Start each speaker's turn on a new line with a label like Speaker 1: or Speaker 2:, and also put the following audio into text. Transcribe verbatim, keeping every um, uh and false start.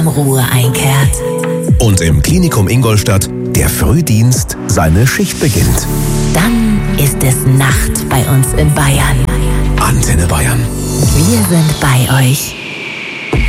Speaker 1: Ruhe einkehrt.
Speaker 2: Und im Klinikum Ingolstadt der Frühdienst seine Schicht beginnt.
Speaker 1: Dann ist es Nacht bei uns in Bayern.
Speaker 2: Antenne Bayern.
Speaker 1: Wir sind bei euch.